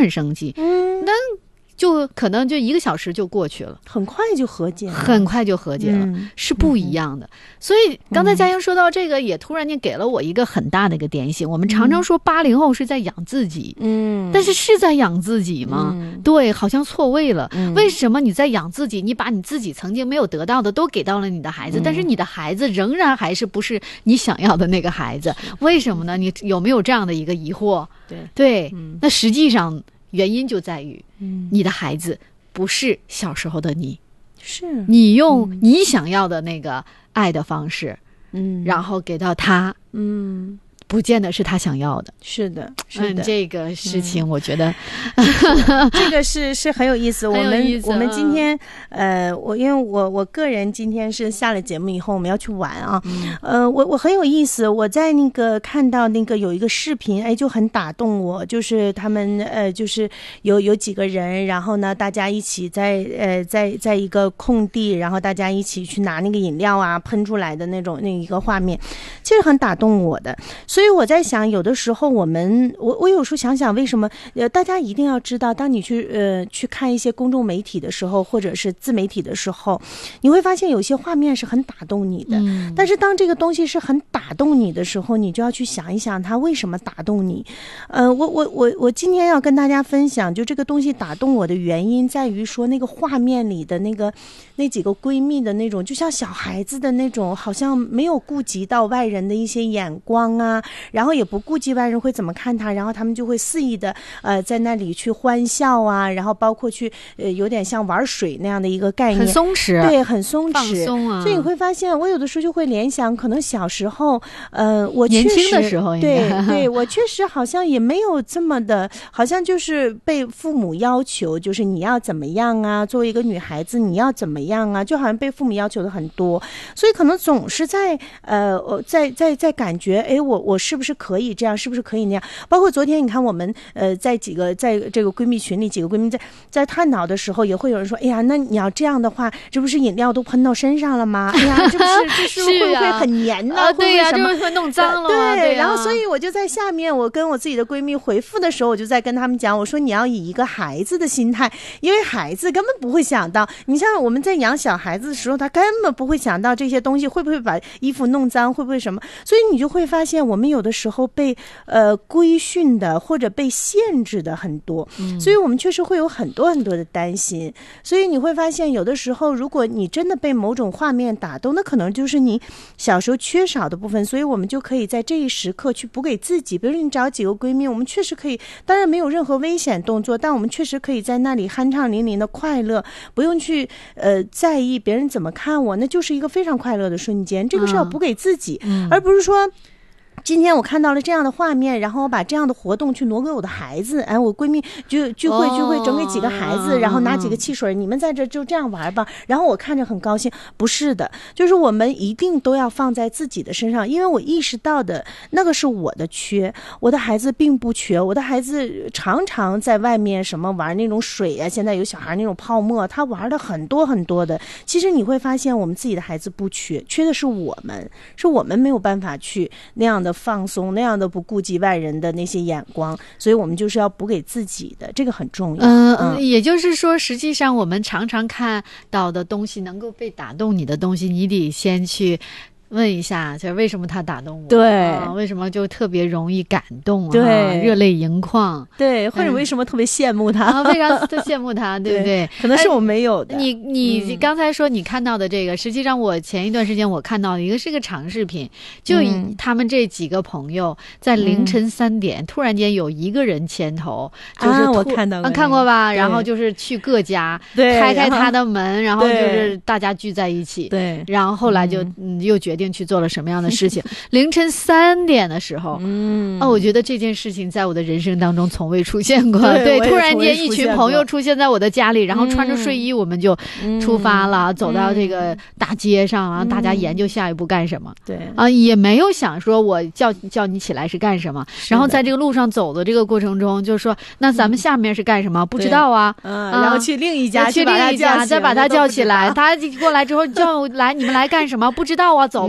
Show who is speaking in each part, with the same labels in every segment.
Speaker 1: 很生气，那就可能就1个小时就过去了，
Speaker 2: 很快就和解了，是
Speaker 1: 不一样的。所以刚才佳莹说到这个，也突然间给了我一个很大的一个点醒。我们常常说80后是在养自己，但是是在养自己吗？对，好像错位了。为什么你在养自己？你把你自己曾经没有得到的都给到了你的孩子，但是你的孩子仍然还是不是你想要的那个孩子？为什么呢？你有没有这样的一个疑惑？对，那实际上原因就在于，你的孩子不是小时候的你，
Speaker 2: 是
Speaker 1: 你用你想要的那个爱的方式，然后给到他，不见得是他想要的。
Speaker 2: 是的，
Speaker 1: 这个事情我觉得，
Speaker 2: 这个是很有意思。我们今天因为我个人今天是下了节目以后我们要去玩啊，我很有意思。我在那个看到那个有一个视频，就很打动我，就是他们就是有几个人，然后呢大家一起在一个空地，然后大家一起去拿那个饮料啊喷出来的那一个画面，其实很打动我的。所以我在想，有的时候我有时候想想，为什么大家一定要知道，当你去看一些公众媒体的时候，或者是自媒体的时候，你会发现有些画面是很打动你的，但是当这个东西是很打动你的时候，你就要去想一想它为什么打动你。我今天要跟大家分享，就这个东西打动我的原因在于说，那个画面里的那几个闺蜜的那种，就像小孩子的那种，好像没有顾及到外人的一些眼光啊，然后也不顾及外人会怎么看他，然后他们就会肆意的在那里去欢笑啊，然后包括去有点像玩水那样的一个概念，
Speaker 1: 很松弛，
Speaker 2: 对，很松弛，
Speaker 1: 放松啊。
Speaker 2: 所以你会发现，我有的时候就会联想，可能小时候我确实
Speaker 1: 年轻的时候，
Speaker 2: 对我确实好像也没有这么的，好像就是被父母要求，就是你要怎么样啊，作为一个女孩子你要怎么样啊，就好像被父母要求的很多，所以可能总是在感觉，我是不是可以这样，是不是可以那样。包括昨天你看我们在这个闺蜜群里，几个闺蜜在探讨的时候，也会有人说，哎呀，那你要这样的话，这不是饮料都喷到身上了吗？哎呀，这是会不会很黏呢？
Speaker 1: 对呀，就是会弄脏了。
Speaker 2: 对，然后所以我就在下面，我跟我自己的闺蜜回复的时候，我就在跟他们讲，我说你要以一个孩子的心态，因为孩子根本不会想到，你像我们在养小孩子的时候，他根本不会想到这些东西会不会把衣服弄脏，会不会什么，所以你就会发现我们有的时候被规训的或者被限制的很多，所以我们确实会有很多很多的担心。所以你会发现有的时候如果你真的被某种画面打动，那可能就是你小时候缺少的部分，所以我们就可以在这一时刻去补给自己。比如你找几个闺蜜，我们确实可以，当然没有任何危险动作，但我们确实可以在那里酣畅淋漓的快乐，不用去在意别人怎么看我，那就是一个非常快乐的瞬间。这个是要补给自己，而不是说今天我看到了这样的画面，然后我把这样的活动去挪给我的孩子，我闺蜜聚会整给几个孩子，然后拿几个汽水，你们在这就这样玩吧，然后我看着很高兴。不是的，就是我们一定都要放在自己的身上，因为我意识到的那个是我的缺，我的孩子并不缺，我的孩子常常在外面什么玩那种水啊，现在有小孩那种泡沫，他玩的很多很多的。其实你会发现我们自己的孩子不缺的是我们没有办法去那样的放松，那样的不顾及外人的那些眼光，所以我们就是要补给自己的，这个很重要。
Speaker 1: 也就是说实际上我们常常看到的东西，能够被打动你的东西，你得先去问一下，就为什么他打动我？
Speaker 2: 对，
Speaker 1: 为什么就特别容易感动啊？
Speaker 2: 对，
Speaker 1: 热泪盈眶。
Speaker 2: 对，或者为什么特别羡慕他？
Speaker 1: 非常羡慕他，对不对？
Speaker 2: 可能是我没有的。
Speaker 1: 你刚才说你看到的这个，实际上我前一段时间我看到的一个是个长视频，就他们这几个朋友在凌晨3点，突然间有一个人牵头，就是
Speaker 2: 我看到了，
Speaker 1: 看过吧？然后就是去各家开他的门，然后就是大家聚在一起，
Speaker 2: 对，
Speaker 1: 然后后来就又决定去做了什么样的事情。凌晨3点的时候，我觉得这件事情在我的人生当中从未出现过。对，突然间一群朋友出现在我的家里，然后穿着睡衣我们就出发了，走到这个大街上，然后大家研究下一步干什么。
Speaker 2: 对
Speaker 1: 也没有想说我叫你起来是干什么，然后在这个路上走的这个过程中就说那咱们下面是干什么，不知道啊。
Speaker 2: 然后去另一家
Speaker 1: 再把他叫起来，他过来之后叫来你们来干什么，不知道啊，走吧。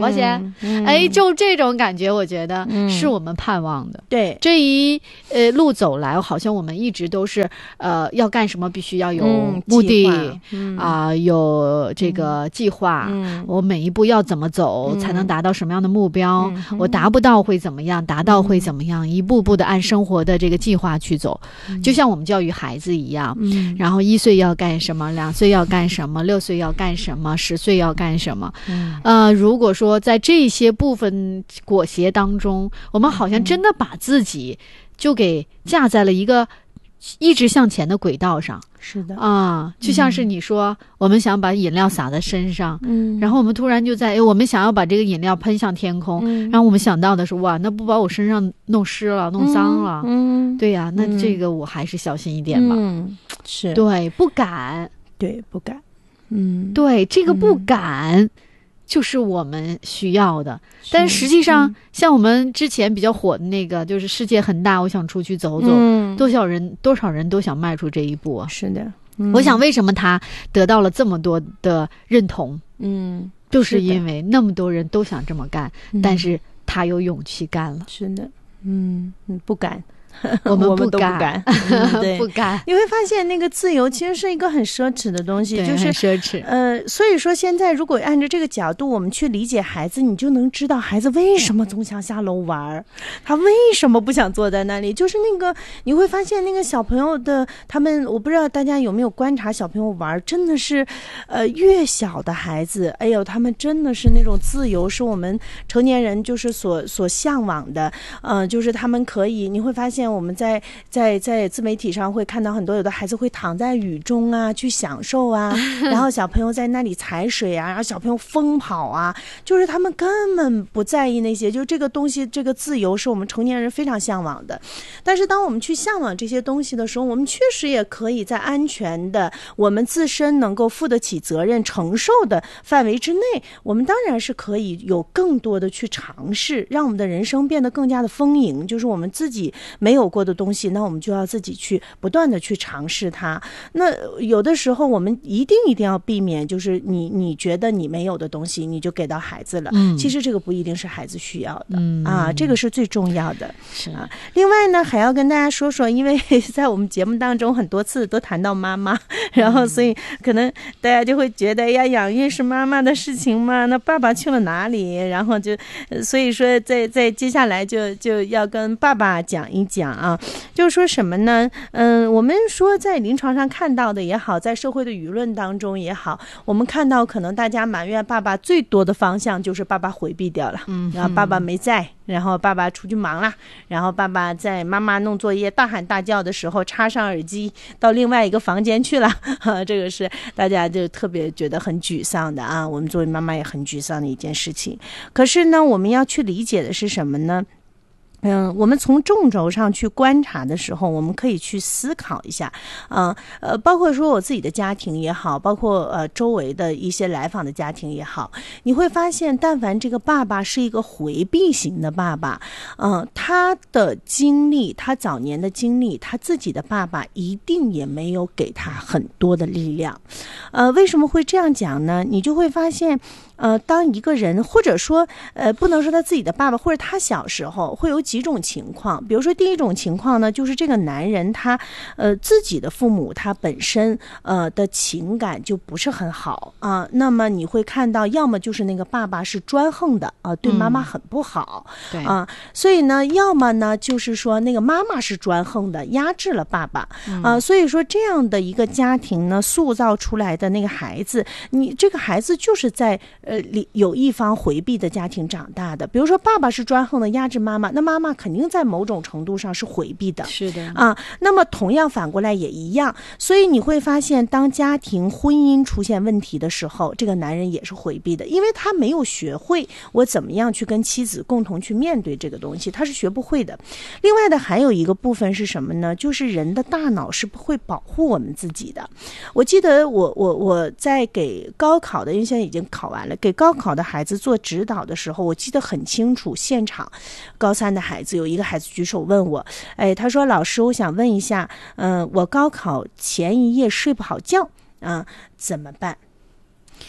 Speaker 1: 保险，就这种感觉，我觉得是我们盼望的。
Speaker 2: 对，
Speaker 1: 这一路走来，好像我们一直都是要干什么必须要有目的有这个计划，我每一步要怎么走才能达到什么样的目标，我达不到会怎么样，达到会怎么样，一步步的按生活的这个计划去走，就像我们教育孩子一样，然后1岁要干什么，2岁要干什么，6岁要干什么，10岁要干什么。如果说在这些部分裹挟当中，我们好像真的把自己就给架在了一个一直向前的轨道上。
Speaker 2: 是的
Speaker 1: 就像是你说我们想把饮料洒在身上，然后我们突然就在我们想要把这个饮料喷向天空，然后我们想到的是哇，那不把我身上弄湿了弄脏了，对呀，那这个我还是小心一点吧。
Speaker 2: 是，
Speaker 1: 对，不敢，
Speaker 2: 对，不敢，
Speaker 1: 对，这个不敢就是我们需要的。但实际上像我们之前比较火的那个就是世界很大，我想出去走走，多少人都想迈出这一步啊。
Speaker 2: 是的，
Speaker 1: 我想为什么他得到了这么多的认同，就是因为那么多人都想这么干，但是他有勇气干了。
Speaker 2: 是的，不敢。
Speaker 1: 我们
Speaker 2: 都不敢，对，
Speaker 1: 不敢。
Speaker 2: 你会发现那个自由其实是一个很奢侈的东西，就是
Speaker 1: 很奢侈。
Speaker 2: 所以说现在如果按照这个角度我们去理解孩子，你就能知道孩子为什么总想下楼玩，他为什么不想坐在那里。就是那个你会发现那个小朋友的他们，我不知道大家有没有观察小朋友玩，真的是越小的孩子，哎呦，他们真的是那种自由，是我们成年人就是所向往的。就是他们可以，你会发现我们在自媒体上会看到很多有的孩子会躺在雨中啊去享受啊，然后小朋友在那里踩水啊，然后小朋友疯跑啊，就是他们根本不在意那些，就这个东西，这个自由是我们成年人非常向往的。但是当我们去向往这些东西的时候，我们确实也可以在安全的我们自身能够负得起责任承受的范围之内，我们当然是可以有更多的去尝试，让我们的人生变得更加的丰盈。就是我们自己没有过的东西，那我们就要自己去不断的去尝试它。那有的时候我们一定要避免，就是你觉得你没有的东西你就给到孩子了，其实这个不一定是孩子需要的，这个是最重要的。
Speaker 1: 是啊，
Speaker 2: 另外呢还要跟大家说说，因为在我们节目当中很多次都谈到妈妈，然后所以可能大家就会觉得呀，养育是妈妈的事情嘛，那爸爸去了哪里？然后就所以说在接下来就要跟爸爸讲一讲啊，就是说什么呢？我们说在临床上看到的也好，在社会的舆论当中也好，我们看到可能大家埋怨爸爸最多的方向就是爸爸回避掉了，然后爸爸没在，然后爸爸出去忙了，然后爸爸在妈妈弄作业大喊大叫的时候插上耳机到另外一个房间去了，这个是大家就特别觉得很沮丧的啊，我们作为妈妈也很沮丧的一件事情。可是呢，我们要去理解的是什么呢？我们从纵轴上去观察的时候，我们可以去思考一下，包括说我自己的家庭也好，包括周围的一些来访的家庭也好，你会发现，但凡这个爸爸是一个回避型的爸爸，他的经历，他早年的经历，他自己的爸爸一定也没有给他很多的力量。为什么会这样讲呢？你就会发现，当一个人或者说不能说他自己的爸爸，或者他小时候会有几种情况。比如说第一种情况呢，就是这个男人他自己的父母他本身的情感就不是很好啊，那么你会看到要么就是那个爸爸是专横的啊，对妈妈很不好，对啊，所以呢要么呢就是说那个妈妈是专横的，压制了爸爸啊，所以说这样的一个家庭呢塑造出来的那个孩子，你这个孩子就是在有一方回避的家庭长大的。比如说爸爸是专横的压制妈妈，那妈妈肯定在某种程度上是回避的，
Speaker 1: 是的
Speaker 2: 啊。那么同样反过来也一样，所以你会发现当家庭婚姻出现问题的时候，这个男人也是回避的，因为他没有学会我怎么样去跟妻子共同去面对这个东西，他是学不会的。另外的还有一个部分是什么呢？就是人的大脑是不会保护我们自己的。我记得我在给高考的，因为现在已经考完了，给高考的孩子做指导的时候，我记得很清楚，现场高3的孩子有一个孩子举手问我，他说老师，我想问一下，我高考前一夜睡不好觉，怎么办？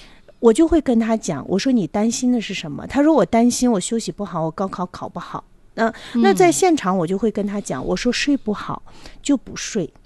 Speaker 2: 我就会跟他讲，我说你担心的是什么？他说我担心我休息不好，我高考考不好。那在现场我就会跟他讲，我说睡不好就不睡，